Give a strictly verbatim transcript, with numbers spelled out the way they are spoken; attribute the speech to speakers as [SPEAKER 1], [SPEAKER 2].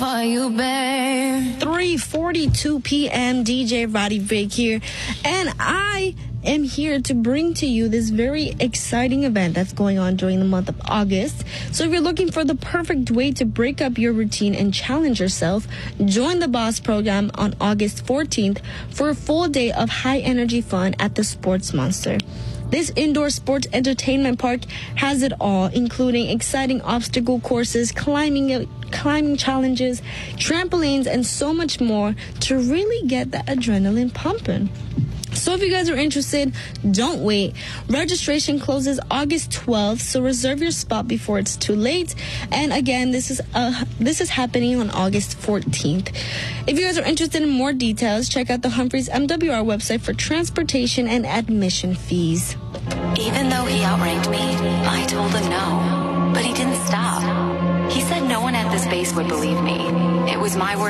[SPEAKER 1] for you, babe.
[SPEAKER 2] three forty-two p.m. D J Roddy Big here, and I am here to bring to you this very exciting event that's going on during the month of August. So if you're looking for the perfect way to break up your routine and challenge yourself, join the Boss program on August fourteenth for a full day of high energy fun at the Sports Monster. This indoor sports entertainment park has it all, including exciting obstacle courses, climbing climbing challenges, trampolines, and so much more to really get the adrenaline pumping. So if you guys are interested, don't wait. Registration closes August twelfth, so reserve your spot before it's too late. And again, this is uh, this is happening on August fourteenth. If you guys are interested in more details, check out the Humphreys M W R website for transportation and admission fees.
[SPEAKER 3] Even though he outranked me, I told him no. But he didn't stop. He said no one at this base would believe me. It was my word